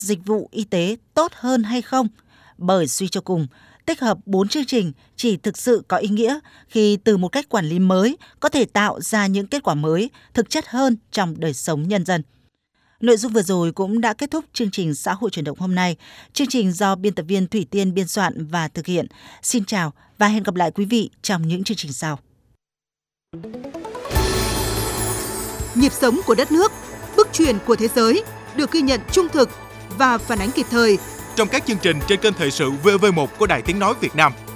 dịch vụ y tế tốt hơn hay không? Bởi suy cho cùng, tích hợp 4 chương trình chỉ thực sự có ý nghĩa khi từ một cách quản lý mới có thể tạo ra những kết quả mới, thực chất hơn trong đời sống nhân dân. Nội dung vừa rồi cũng đã kết thúc chương trình Xã hội chuyển động hôm nay. Chương trình do biên tập viên Thủy Tiên biên soạn và thực hiện. Xin chào và hẹn gặp lại quý vị trong những chương trình sau. Nhịp sống của đất nước, bước chuyển của thế giới được ghi nhận trung thực và phản ánh kịp thời trong các chương trình trên kênh thời sự VV1 của Đài Tiếng nói Việt Nam.